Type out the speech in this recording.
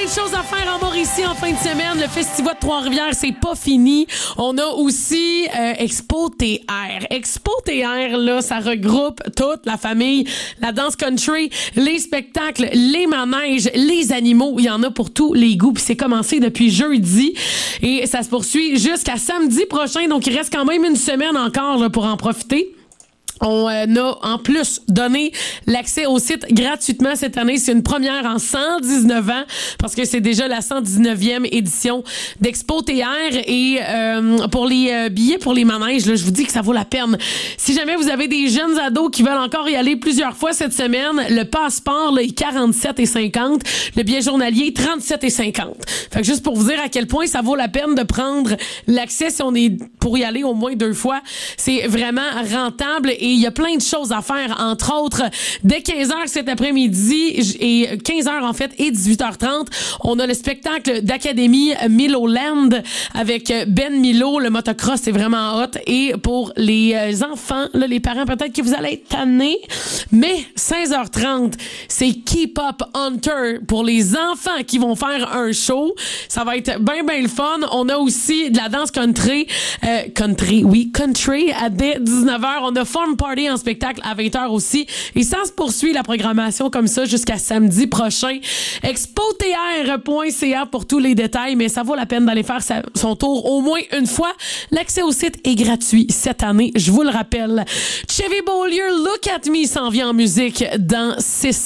de choses à faire en Mauricie en fin de semaine. Le Festival de Trois-Rivières, c'est pas fini. On a aussi Expo TR. Expo TR, là, ça regroupe toute la famille. La danse country, les spectacles, les manèges, les animaux. Il y en a pour tous les goûts. Puis c'est commencé depuis jeudi et ça se poursuit jusqu'à samedi prochain. Donc, il reste quand même une semaine encore là, pour en profiter. On a en plus donné l'accès au site gratuitement cette année. C'est une première en 119 ans parce que c'est déjà la 119e édition d'Expo TR. Et pour les billets pour les manèges, là, je vous dis que ça vaut la peine. Si jamais vous avez des jeunes ados qui veulent encore y aller plusieurs fois cette semaine, le passeport là, est 47,50. Le billet journalier, 37,50. Fait que juste pour vous dire à quel point ça vaut la peine de prendre l'accès si on est pour y aller au moins 2 fois. C'est vraiment rentable. Et il y a plein de choses à faire, entre autres, dès 15h cet après-midi, et 15h en fait, et 18h30, on a le spectacle d'Académie Milo Land avec Ben Milo. Le motocross, c'est vraiment hot. Et pour les enfants, là, les parents, peut-être que vous allez être tannés, mais 16h30, c'est Keep Up Hunter pour les enfants qui vont faire un show. Ça va être bien, bien le fun. On a aussi de la danse country, country, à dès 19h. On a Farm Party en spectacle à 20h aussi. Et ça se poursuit la programmation comme ça jusqu'à samedi prochain. expotr.ca pour tous les détails, mais ça vaut la peine d'aller faire son tour au moins une fois. L'accès au site est gratuit cette année, je vous le rappelle. Chevy Beaulieu, Look at Me s'en vient en musique dans 6